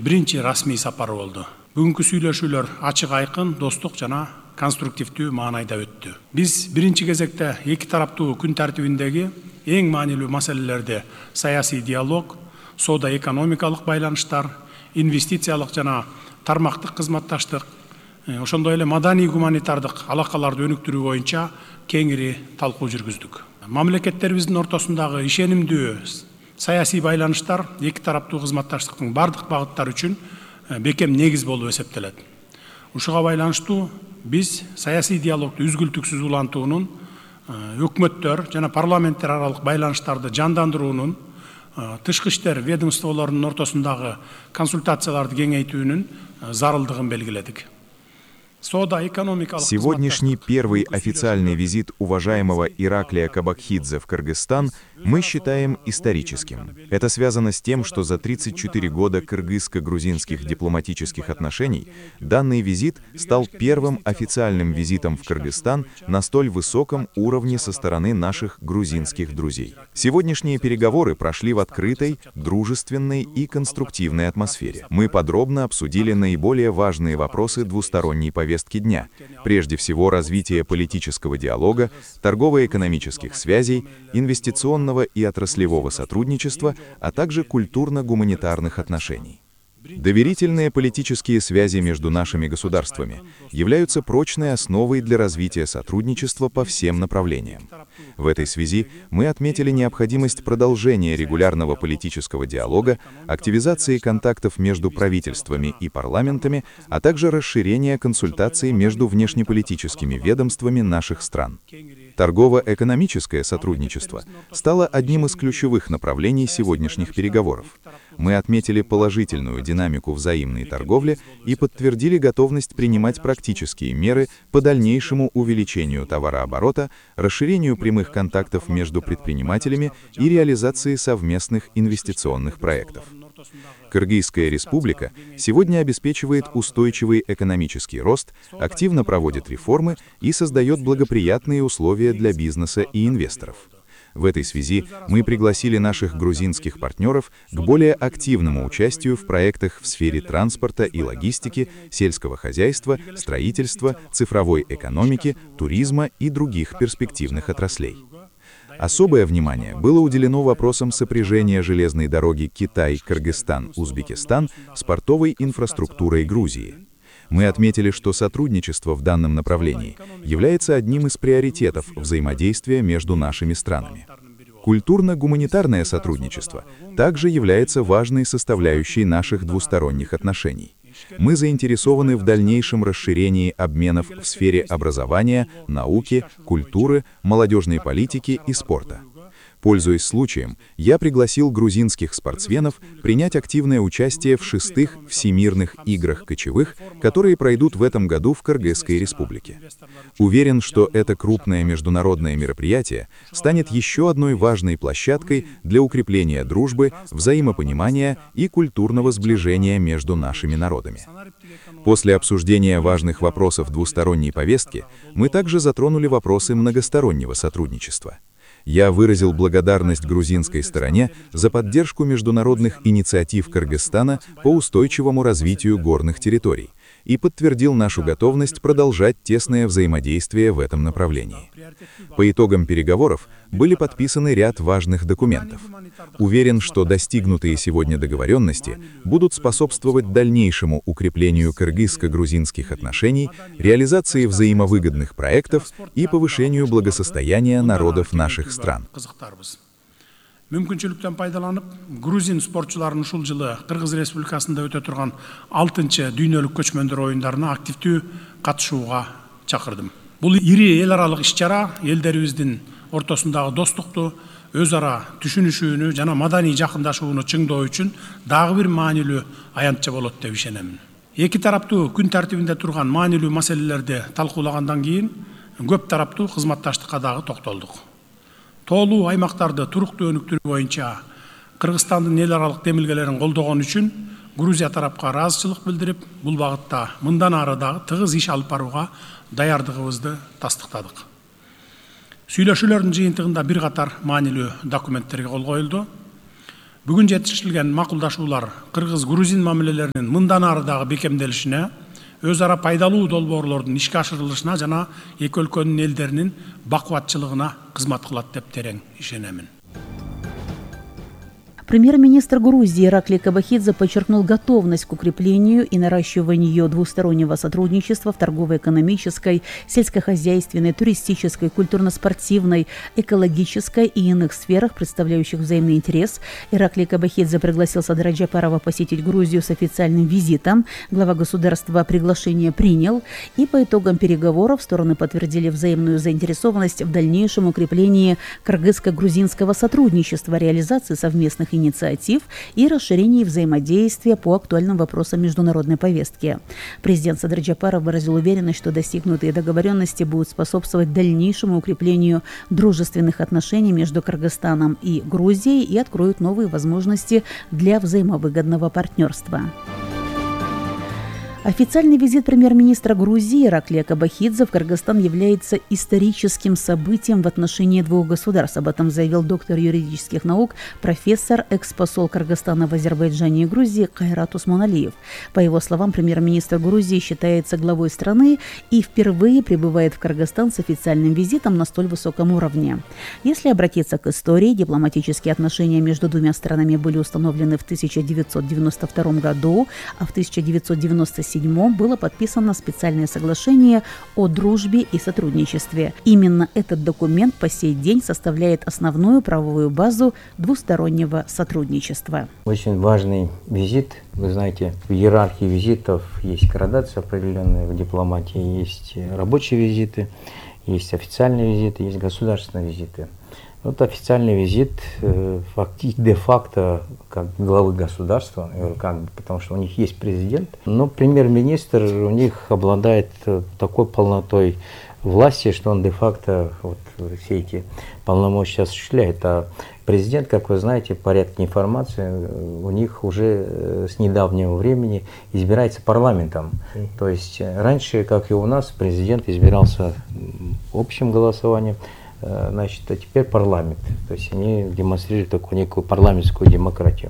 биринчи расмий сапары болду. Бүгүнкү сүйлөшүүлөр ачык, айкын, достук жана конструктивдүү маанайда өттү. Биз биринчи кезекте эки тараптуу күн тартибиндеги эң маанилүү маселелерди саясий диалог, соода-экономикалык байланыштар, инвестициялык жана тармактык кызматташтык, ошондой эле маданий гуманитардык алакаларды өнүктүрүү боюнча кеңири талкуу жүргүздүк. Мамлекеттерибиздин ортосундагы ишенимдүү саясий байланыштар эки тараптуу кызматташтыктын бардык багыттары үчүн бекем негиз болуп эсептелет. Ушуга байланыштуу биз саясий диалогду үзгүлтүксүз улантуунун, өкмөттөр жана парламенттер аралык байланыштарды жандандыруунун, тышкы иштер ведомстволорунун ортосундагы консультацияларды кеңейтүүнүн зарылдыгын белгиледик. Сегодняшний первый официальный визит уважаемого Ираклия Кабакхидзе в Кыргызстан мы считаем историческим. Это связано с тем, что за 34 года кыргызско-грузинских дипломатических отношений данный визит стал первым официальным визитом в Кыргызстан на столь высоком уровне со стороны наших грузинских друзей. Сегодняшние переговоры прошли в открытой, дружественной и конструктивной атмосфере. Мы подробно обсудили наиболее важные вопросы двусторонней повестки дня, прежде всего развитие политического диалога, торгово-экономических связей, инвестиционного и отраслевого сотрудничества, а также культурно-гуманитарных отношений. Доверительные политические связи между нашими государствами являются прочной основой для развития сотрудничества по всем направлениям. В этой связи мы отметили необходимость продолжения регулярного политического диалога, активизации контактов между правительствами и парламентами, а также расширения консультаций между внешнеполитическими ведомствами наших стран. Торгово-экономическое сотрудничество стало одним из ключевых направлений сегодняшних переговоров. Мы отметили положительную динамику взаимной торговли и подтвердили готовность принимать практические меры по дальнейшему увеличению товарооборота, расширению прямых контактов между предпринимателями и реализации совместных инвестиционных проектов. Кыргызская республика сегодня обеспечивает устойчивый экономический рост, активно проводит реформы и создает благоприятные условия для бизнеса и инвесторов. В этой связи мы пригласили наших грузинских партнеров к более активному участию в проектах в сфере транспорта и логистики, сельского хозяйства, строительства, цифровой экономики, туризма и других перспективных отраслей. Особое внимание было уделено вопросам сопряжения железной дороги Китай-Кыргызстан-Узбекистан с портовой инфраструктурой Грузии. Мы отметили, что сотрудничество в данном направлении является одним из приоритетов взаимодействия между нашими странами. Культурно-гуманитарное сотрудничество также является важной составляющей наших двусторонних отношений. Мы заинтересованы в дальнейшем расширении обменов в сфере образования, науки, культуры, молодежной политики и спорта. Пользуясь случаем, я пригласил грузинских спортсменов принять активное участие в 6-х Всемирных играх кочевых, которые пройдут в этом году в Кыргызской республике. Уверен, что это крупное международное мероприятие станет еще одной важной площадкой для укрепления дружбы, взаимопонимания и культурного сближения между нашими народами. После обсуждения важных вопросов двусторонней повестки мы также затронули вопросы многостороннего сотрудничества. Я выразил благодарность грузинской стороне за поддержку международных инициатив Кыргызстана по устойчивому развитию горных территорий и подтвердил нашу готовность продолжать тесное взаимодействие в этом направлении. По итогам переговоров были подписаны ряд важных документов. Уверен, что достигнутые сегодня договоренности будут способствовать дальнейшему укреплению кыргызско-грузинских отношений, реализации взаимовыгодных проектов и повышению благосостояния народов наших стран. Мүмкүнчүлүктөн пайдаланып, грузин спортчуларын ушул жылы Кыргыз Республикасында өтө турган 6-чы дүйнөлүк көчмөндөр оюндарына активдүү катышууга чакырдым. Бул ири эл аралык иш-чара элдерибиздин ортосундагы достукту, өз ара түшүнүшүүнү жана маданий жакындашууну чыңдоо үчүн дагы бир маанилүү аянтча болот деп ишенемин. Эки тараптуу күн тартибинде турган маанилүү маселелерди талкуулагандан кийин көп тараптуу кызматташтыкка дагы токтолдук. Тоолуу аймактарды туруктуу өнүктүрүү боюнча Кыргызстандын эл аралык демилгелерин колдогон үчүн Грузия тарапка ыраазычылык билдирип, бул багытта мындан ары дагы тыгыз иш алып барууга даярдыгыбызды тастыктадык. Сүйлөшүүлөрдүн жыйынтыгында бир катар маанилүү документтерге кол коюлду. Бүгүн жетишилген макулдашуулар кыргыз-грузин мамилелеринин мындан ары дагы бекемделишине, өз ара пайдалуу долбоорлордун ишке ашырылышына жана эки өлкөнүн элдеринин бакубатчылыгына кызмат кылат деп терең ишенемин. Премьер-министр Грузии Ираклий Кобахидзе подчеркнул готовность к укреплению и наращиванию двустороннего сотрудничества в торгово-экономической, сельскохозяйственной, туристической, культурно-спортивной, экологической и иных сферах, представляющих взаимный интерес. Ираклий Кобахидзе пригласил Садыра Джапарова посетить Грузию с официальным визитом. Глава государства приглашение принял, и по итогам переговоров стороны подтвердили взаимную заинтересованность в дальнейшем укреплении кыргызско-грузинского сотрудничества, реализации совместных инициатив и расширении взаимодействия по актуальным вопросам международной повестки. Президент Садыр Джапаров выразил уверенность, что достигнутые договоренности будут способствовать дальнейшему укреплению дружественных отношений между Кыргызстаном и Грузией и откроют новые возможности для взаимовыгодного партнерства. Официальный визит премьер-министра Грузии Ираклия Кобахидзе в Кыргызстан является историческим событием в отношении двух государств. Об этом заявил доктор юридических наук, профессор, экс-посол Кыргызстана в Азербайджане и Грузии Кайрат Усманалиев. По его словам, премьер-министр Грузии считается главой страны и впервые прибывает в Кыргызстан с официальным визитом на столь высоком уровне. Если обратиться к истории, дипломатические отношения между двумя странами были установлены в 1992 году, а в 1997 было подписано специальное соглашение о дружбе и сотрудничестве. Именно этот документ по сей день составляет основную правовую базу двустороннего сотрудничества. Очень важный визит. Вы знаете, в иерархии визитов есть градация определенная, в дипломатии есть рабочие визиты, есть официальные визиты, есть государственные визиты. Вот официальный визит де-факто как главы государства, потому что у них есть президент, но премьер-министр у них обладает такой полнотой власти, что он де-факто вот все эти полномочия осуществляет. А президент, как вы знаете, по порядку информации, у них уже с недавнего времени избирается парламентом. То есть раньше, как и у нас, президент избирался общим голосованием, значит, а теперь парламент. То есть они демонстрируют такую некую парламентскую демократию.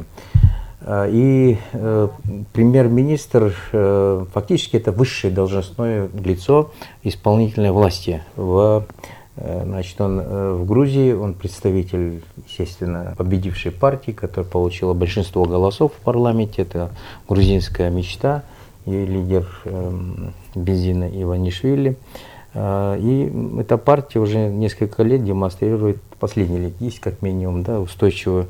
И премьер-министр фактически это высшее должностное лицо исполнительной власти. Значит, он в Грузии, он представитель, естественно, победившей партии, которая получила большинство голосов в парламенте. Это грузинская мечта и лидер Бензина Иванишвили. И эта партия уже несколько лет демонстрирует, последние лет есть как минимум, да, устойчивый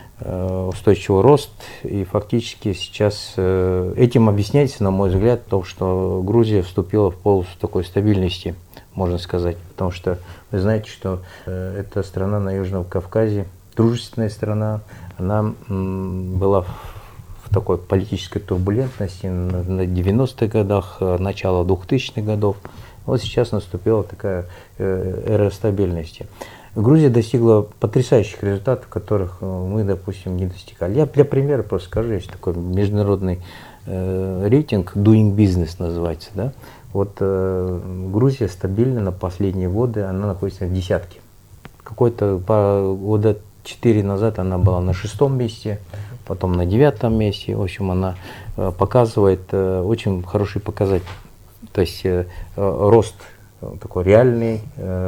рост. И фактически сейчас этим объясняется, на мой взгляд, то, что Грузия вступила в полосу такой стабильности, можно сказать. Потому что вы знаете, что эта страна на Южном Кавказе, дружественная страна, она была в такой политической турбулентности на 90-х годах, начало 2000-х годов. Вот сейчас наступила такая эра стабильности. Грузия достигла потрясающих результатов, которых мы, допустим, не достигали. Я для примера просто скажу, есть такой международный рейтинг Doing Business называется. Да? Вот Грузия стабильно на последние годы, она находится в десятке. Какой-то года 4 назад она была на 6-м месте, потом на 9-м месте. В общем, она показывает очень хороший показатель. То есть рост такой реальный.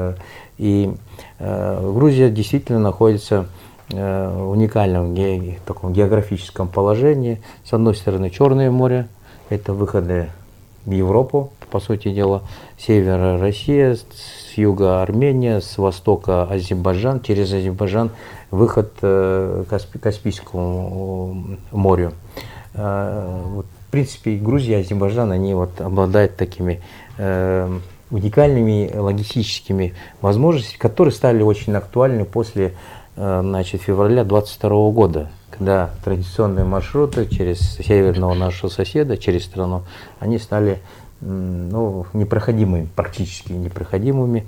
И Грузия действительно находится в уникальном таком географическом положении. С одной стороны Черное море, это выходы в Европу, по сути дела, с севера Россия, с юга Армения, с востока Азербайджан, через Азербайджан выход к Каспийскому морю. Вот, в принципе, Грузия и Азербайджан, они вот обладают такими уникальными логистическими возможностями, которые стали очень актуальны после февраля 2022 года, когда традиционные маршруты через северного нашего соседа, через страну, они стали непроходимыми, практически непроходимыми.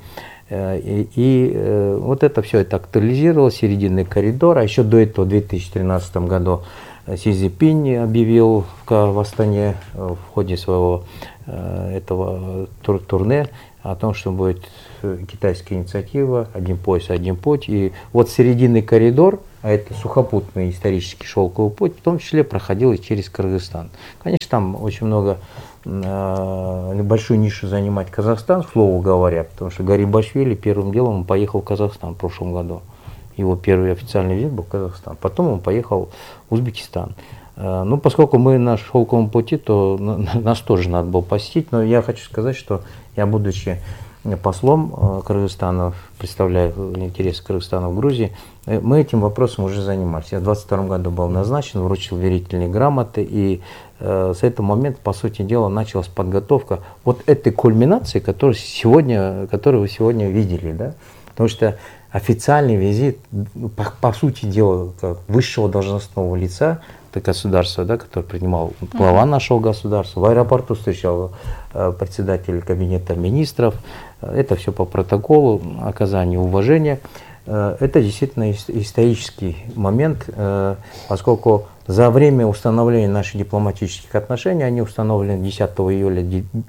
И вот это все это актуализировалось, серединный коридор, а еще до этого в 2013 году Си Цзиньпинь объявил в Астане в ходе своего этого турне о том, что будет китайская инициатива «Один пояс, один путь». И вот срединный коридор, а это сухопутный исторический шелковый путь, в том числе проходил и через Кыргызстан. Конечно, там очень много, большую нишу занимает Казахстан, к слову говоря, потому что Гарибашвили первым делом он поехал в Казахстан в прошлом году. Его первый официальный визит был в Казахстан. Потом он поехал в Узбекистан. Ну, поскольку мы на шелковом пути, то нас тоже надо было посетить. Но я хочу сказать, что я, будучи послом Кыргызстана, представляя интересы Кыргызстана в Грузии, мы этим вопросом уже занимались. Я в 2022 году был назначен, вручил верительные грамоты, и с этого момента, по сути дела, началась подготовка вот этой кульминации, которую вы сегодня видели. Да? Потому что официальный визит, по сути дела, как высшего должностного лица государства, да, который принимал глава нашего государства, в аэропорту встречал председатель кабинета министров. Это все по протоколу оказания уважения. Это действительно исторический момент, поскольку за время установления наших дипломатических отношений, они установлены 10 июля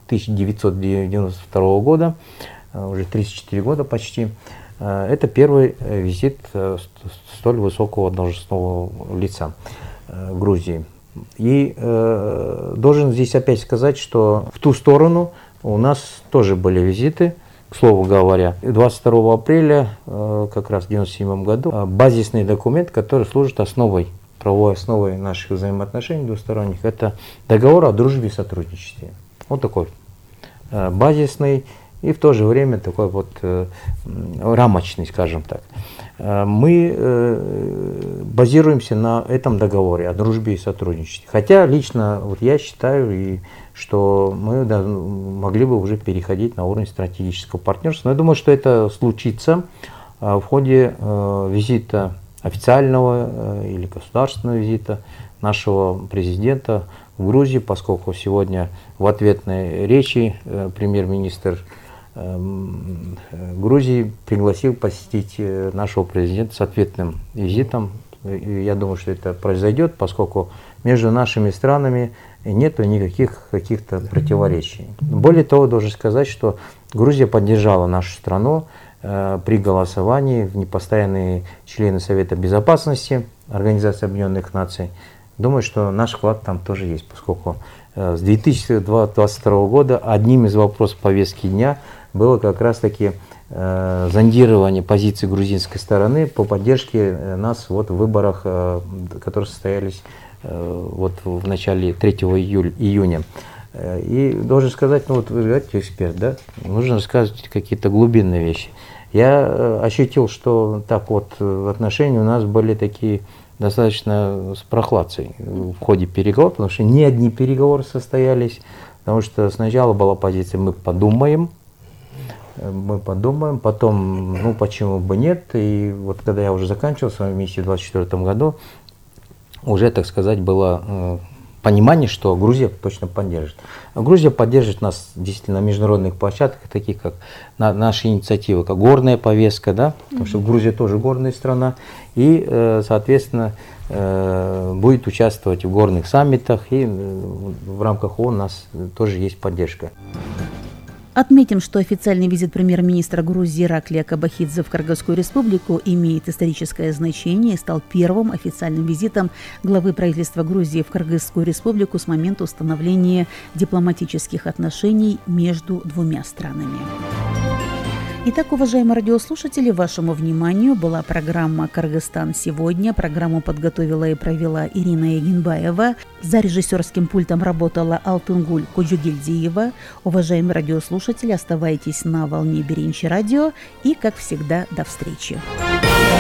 1992 года, уже 34 года почти, это первый визит столь высокого должностного лица Грузии. И должен здесь опять сказать, что в ту сторону у нас тоже были визиты, к слову говоря. 22 апреля, как раз в 1997 году, базисный документ, который служит основой, правовой основой наших взаимоотношений двусторонних, это договор о дружбе и сотрудничестве. Вот такой базисный и в то же время такой вот рамочный, скажем так. Мы базируемся на этом договоре о дружбе и сотрудничестве. Хотя лично вот я считаю, что мы могли бы уже переходить на уровень стратегического партнерства. Но я думаю, что это случится в ходе визита официального или государственного визита нашего президента в Грузии, поскольку сегодня в ответной речи премьер-министр Грузии пригласил посетить нашего президента с ответным визитом. И я думаю, что это произойдет, поскольку между нашими странами нет никаких каких-то противоречий. Более того, должен сказать, что Грузия поддержала нашу страну при голосовании в непостоянные члены Совета Безопасности Организации Объединенных Наций. Думаю, что наш вклад там тоже есть, поскольку с 2022 года одним из вопросов повестки дня было как раз-таки зондирование позиции грузинской стороны по поддержке нас вот в выборах, которые состоялись вот в начале 3 июня. И должен сказать, ну вот вы говорите, эксперт, да, нужно рассказывать какие-то глубинные вещи. Я ощутил, что так вот в отношении у нас были такие достаточно с прохладцей в ходе переговоров, потому что не одни переговоры состоялись, потому что сначала была позиция «мы подумаем», потом, ну почему бы нет, и вот когда я уже заканчивал свою миссию в 2024 году, уже, так сказать, было понимание, что Грузия точно поддержит. Грузия поддержит нас действительно на международных площадках, таких как наши инициативы, как горная повестка, да, потому что Грузия тоже горная страна, и, соответственно, будет участвовать в горных саммитах, и в рамках ООН у нас тоже есть поддержка. Отметим, что официальный визит премьер-министра Грузии Ираклия Кобахидзе в Кыргызскую республику имеет историческое значение и стал первым официальным визитом главы правительства Грузии в Кыргызскую республику с момента установления дипломатических отношений между двумя странами. Итак, уважаемые радиослушатели, вашему вниманию была программа «Кыргызстан сегодня». Программу подготовила и провела Ирина Егенбаева. За режиссерским пультом работала Алтынгуль Куджугельдиева. Уважаемые радиослушатели, оставайтесь на волне Беренчи радио и, как всегда, до встречи.